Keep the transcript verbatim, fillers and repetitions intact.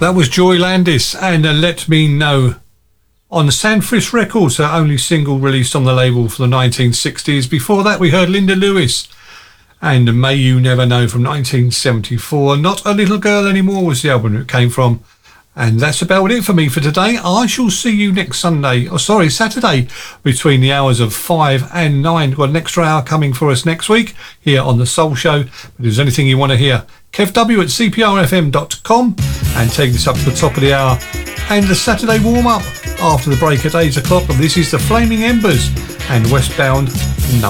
That was Joy Landis and uh, Let Me Know on the Sandfish Records, their only single released on the label for the nineteen sixties. Before that we heard Linda Lewis and May You Never Know from nineteen seventy-four. Not a Little Girl Anymore was the album it came from. And that's about it for me for today. I shall see you next Sunday, or sorry, Saturday, between the hours of five and nine. We've got an extra hour coming for us next week here on The Soul Show. But if there's anything you want to hear, kev w at c p r f m dot com, and take this up to the top of the hour. And the Saturday warm-up after the break at eight o'clock. And this is the Flaming Embers and Westbound Number